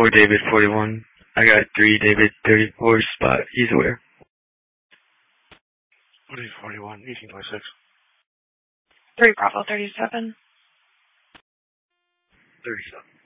4 David 41. I got 3 David 34 spot. He's aware. 41, 1826. 3 Bravo 37. 37.